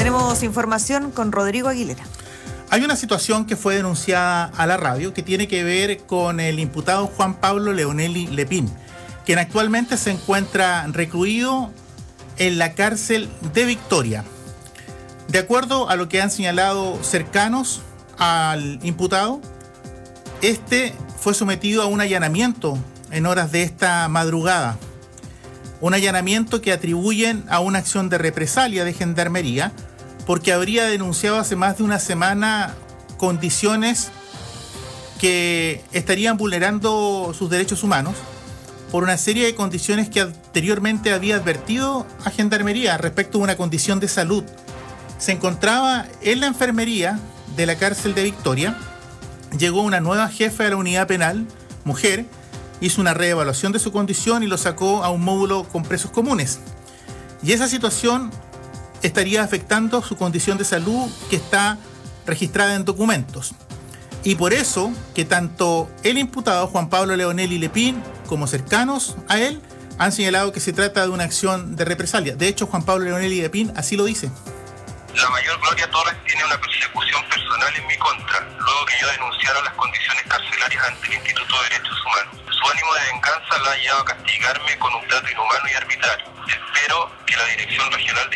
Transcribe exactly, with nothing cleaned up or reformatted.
Tenemos información con Rodrigo Aguilera. Hay una situación que fue denunciada a la radio que tiene que ver con el imputado Juan Pablo Leonelli Lepín, quien actualmente se encuentra recluido en la cárcel de Victoria. De acuerdo a lo que han señalado cercanos al imputado, este fue sometido a un allanamiento en horas de esta madrugada. Un allanamiento que atribuyen a una acción de represalia de Gendarmería porque habría denunciado hace más de una semana condiciones que estarían vulnerando sus derechos humanos por una serie de condiciones que anteriormente había advertido a Gendarmería respecto a una condición de salud. Se encontraba en la enfermería de la cárcel de Victoria. Llegó una nueva jefa de la unidad penal, mujer, hizo una reevaluación de su condición y lo sacó a un módulo con presos comunes. Y esa situación estaría afectando su condición de salud que está registrada en documentos. Y por eso que tanto el imputado Juan Pablo Leonelli Lepín como cercanos a él han señalado que se trata de una acción de represalia. De hecho, Juan Pablo Leonelli Lepín así lo dice. La mayor Gloria Torres tiene una persecución personal en mi contra, luego que yo denunciara las condiciones carcelarias ante el Instituto de Derechos Humanos. Su ánimo de venganza la ha llevado a castigarme con un trato inhumano y arbitrario. Espero que la Dirección Regional de